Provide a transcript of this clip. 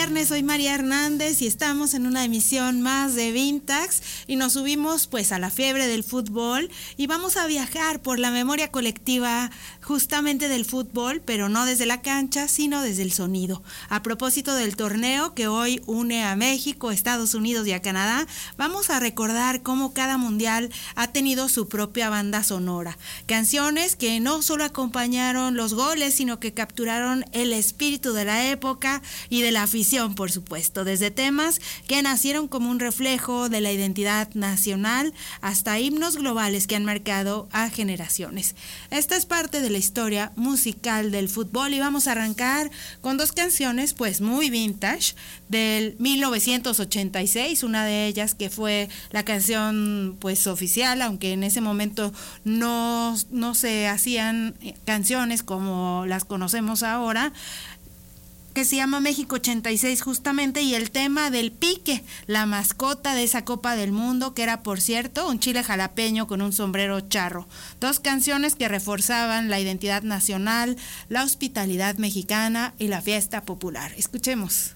viernes, soy María Hernández y estamos en una emisión más de Vintax y nos subimos pues a la fiebre del fútbol y vamos a viajar por la memoria colectiva justamente del fútbol, pero no desde la cancha, sino desde el sonido. A propósito del torneo que hoy une a México, Estados Unidos y a Canadá, vamos a recordar cómo cada mundial ha tenido su propia banda sonora. Canciones que no solo acompañaron los goles, sino que capturaron el espíritu de la época y de la afición, por supuesto, desde temas que nacieron como un reflejo de la identidad nacional hasta himnos globales que han marcado a generaciones. Esta es parte de la historia musical del fútbol y vamos a arrancar con dos canciones pues muy vintage del 1986, una de ellas que fue la canción pues oficial, aunque en ese momento no se hacían canciones como las conocemos ahora, que se llama México 86 justamente, y el tema del Pique, la mascota de esa Copa del Mundo, que era por cierto un chile jalapeño con un sombrero charro. Dos canciones que reforzaban la identidad nacional, la hospitalidad mexicana y la fiesta popular. Escuchemos.